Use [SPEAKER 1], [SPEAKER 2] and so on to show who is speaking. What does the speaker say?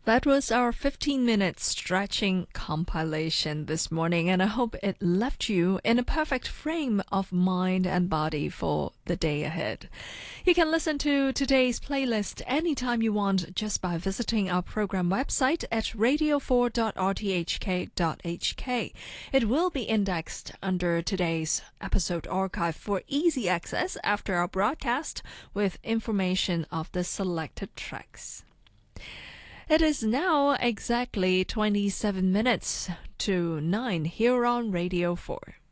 [SPEAKER 1] That was our 15-minute stretching compilation this morning, and I hope it left you in a perfect frame of mind and body for the day ahead. You can listen to today's playlist anytime you want just by visiting our program website at radio4.rthk.hk. It will be indexed under today's episode archive for easy access after our broadcast with information of the selected tracks. It is now exactly 27 minutes to 9 here on Radio 4.